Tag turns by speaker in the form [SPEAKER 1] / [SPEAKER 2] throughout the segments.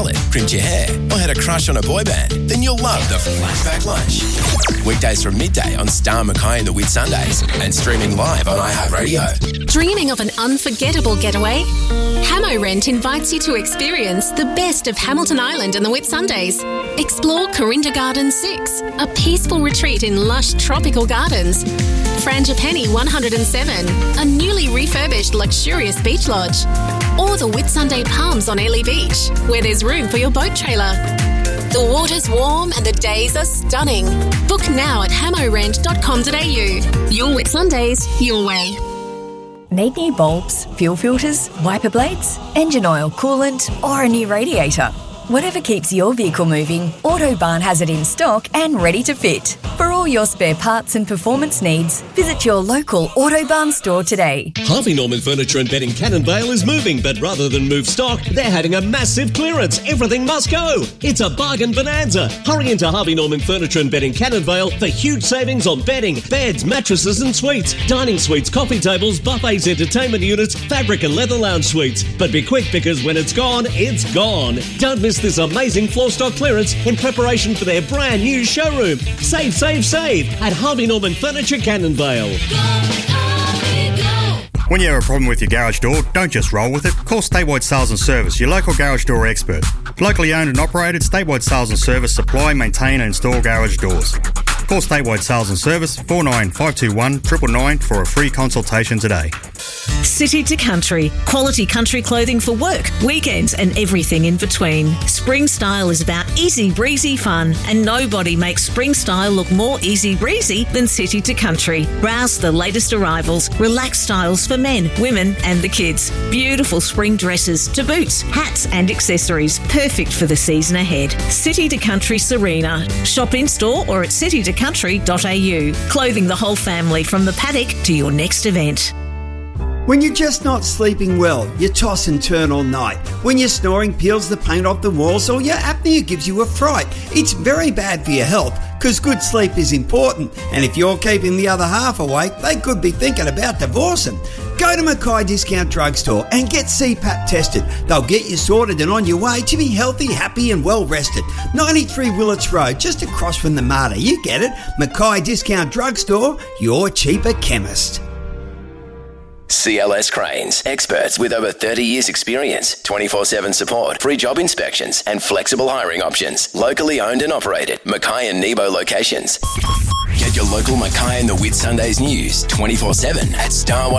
[SPEAKER 1] mullet, crimped your hair, or had a crush on a boy band, then you'll love the Flashback Lunch. Weekdays from midday on Star Mackay and the Whitsundays and streaming live on iHeartRadio.
[SPEAKER 2] Dreaming of an unforgettable getaway? Hamo Rent invites you to experience the best of Hamilton Island and the Whitsundays. Explore Corinda Gardens 6, a peaceful retreat in lush tropical gardens. Frangipani 107, a newly refurbished luxurious beach lodge. Or the Whitsunday Palms on Airlie Beach, where there's room for your boat trailer. The water's warm and the days are stunning. Book now at hamorent.com.au. Your Whitsundays, your way.
[SPEAKER 3] Need new bulbs, fuel filters, wiper blades, engine oil, coolant, or a new radiator? Whatever keeps your vehicle moving, Autobarn has it in stock and ready to fit. For all your spare parts and performance needs, visit your local Autobarn store today.
[SPEAKER 4] Harvey Norman Furniture and Bedding Cannondale is moving, but rather than move stock, they're having a massive clearance. Everything must go. It's a bargain bonanza. Hurry into Harvey Norman Furniture and Bedding Cannondale for huge savings on bedding, beds, mattresses and suites, dining suites, coffee tables, buffets, entertainment units, fabric and leather lounge suites. But be quick, because when it's gone, it's gone. Don't miss this amazing floor stock clearance in preparation for their brand new showroom. Save, save, save at Harvey Norman Furniture Cannondale.
[SPEAKER 5] When you have a problem with your garage door, don't just roll with it. Call Statewide Sales and Service, your local garage door expert. Locally owned and operated, Statewide Sales and Service supply, maintain and install garage doors. Call Statewide Sales and Service 49521 999 for a free consultation today.
[SPEAKER 6] City to Country. Quality country clothing for work, weekends and everything in between. Spring Style is about easy breezy fun, and nobody makes Spring Style look more easy breezy than City to Country. Browse the latest arrivals, relaxed styles for men, women and the kids. Beautiful spring dresses to boots, hats and accessories. Perfect for the season ahead. City to Country Serena. Shop in store or at citytocountry.au. Clothing the whole family from the paddock to your next event.
[SPEAKER 7] When you're just not sleeping well, you toss and turn all night. When your snoring peels the paint off the walls, or your apnea gives you a fright. It's very bad for your health, because good sleep is important. And if you're keeping the other half awake, they could be thinking about divorcing. Go to Mackay Discount Drugstore and get CPAP tested. They'll get you sorted and on your way to be healthy, happy and well rested. 93 Willits Road, just across from the Mater. You get it. Mackay Discount Drugstore, your cheaper chemist.
[SPEAKER 1] CLS Cranes, experts with over 30 years experience, 24/7 support, free job inspections and flexible hiring options. Locally owned and operated, Mackay and Nebo locations. Get your local Mackay and the Whitsundays news 24/7 at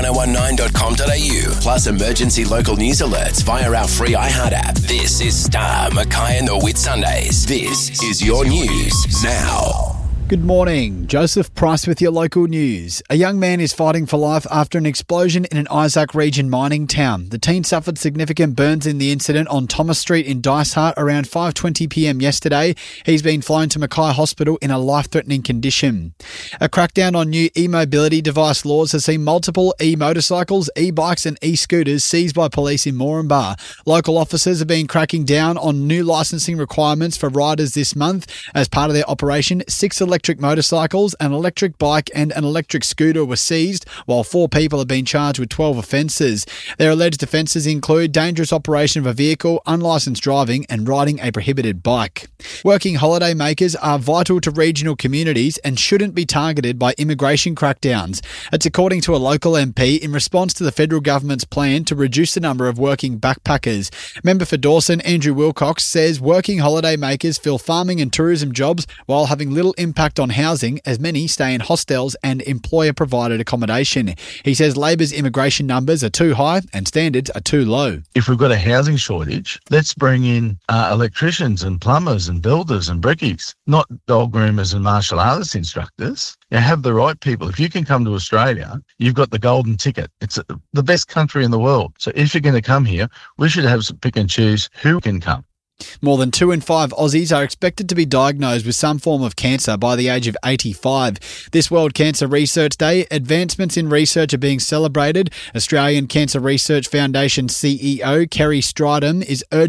[SPEAKER 1] star1019.com.au. Plus emergency local news alerts via our free iHeart app. This is Star Mackay and the Whitsundays. This is your news now.
[SPEAKER 8] Good morning. Joseph Price with your local news. A young man is fighting for life after an explosion in an Isaac region mining town. The teen suffered significant burns in the incident on Thomas Street in Dysart around 5:20 p.m. yesterday. He's been flown to Mackay Hospital in a life-threatening condition. A crackdown on new e-mobility device laws has seen multiple e-motorcycles, e-bikes and e-scooters seized by police in Moranbah. Local officers have been cracking down on new licensing requirements for riders this month. As part of their operation, 6 electric motorcycles, an electric bike and an electric scooter were seized, while 4 people have been charged with 12 offences. Their alleged offences include dangerous operation of a vehicle, unlicensed driving and riding a prohibited bike. Working holiday makers are vital to regional communities and shouldn't be targeted by immigration crackdowns. It's according to a local MP in response to the federal government's plan to reduce the number of working backpackers. Member for Dawson, Andrew Wilcox, says working holiday makers fill farming and tourism jobs while having little impact on housing, as many stay in hostels and employer-provided accommodation. He says Labor's immigration numbers are too high and standards are too low.
[SPEAKER 9] If we've got a housing shortage, let's bring in electricians and plumbers and builders and brickies, not dog groomers and martial arts instructors. You have the right people. If you can come to Australia, you've got the golden ticket. It's the best country in the world. So if you're going to come here, we should have some pick and choose who can come.
[SPEAKER 8] More than 2 in 5 Aussies are expected to be diagnosed with some form of cancer by the age of 85. This World Cancer Research Day, advancements in research are being celebrated. Australian Cancer Research Foundation CEO Kerry Stridham is urging